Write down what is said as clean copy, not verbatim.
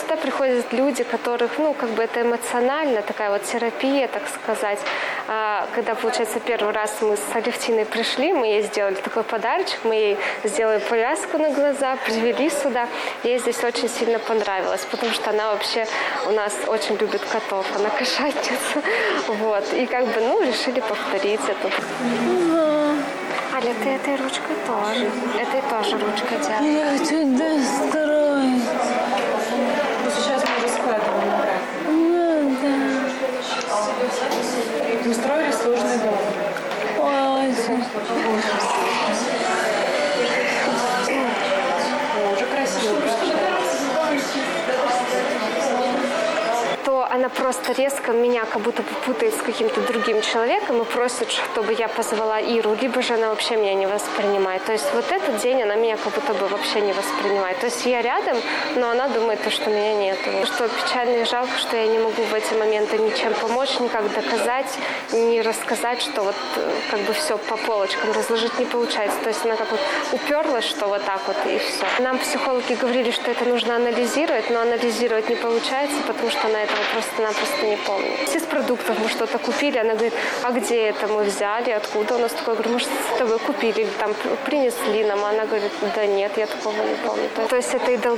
сюда приходят люди, которых, ну, как бы это эмоционально, такая вот терапия, так сказать. Когда, получается, первый раз мы с Алевтиной пришли, мы ей сделали такой подарочек, мы ей сделали повязку на глаза, привели сюда. Ей здесь очень сильно понравилось, потому что она вообще у нас очень любит котов, она кошатница. Вот. И как бы, ну, решили повторить это. Аля, ты этой ручкой тоже. Этой тоже ручкой делаешь. Я тебя стараюсь. Сейчас мы раскладываем. Да. Устроили сложный дом. Уже красиво. То она просто резко меня как будто бы путает с каким-то другим человеком и просит, чтобы я позвала Иру, либо же она вообще меня не воспринимает. То есть вот этот день она меня как будто бы вообще не воспринимает. То есть я рядом, но она думает, что меня нет. Что печально и жалко, что я не могу в эти моменты ничем помочь, никак доказать, не рассказать, что вот как бы все по полочкам разложить не получается. То есть она как вот уперлась, что вот так вот и все. Нам психологи говорили, что это нужно анализировать, но анализировать не получается, потому что она этого просто-напросто не помнит. Из продуктов мы что-то купили, она говорит, а где это мы взяли, откуда у нас такое? Я говорю, может, с тобой купили, или там принесли нам, а она говорит, да нет, я такого не помню. То есть это и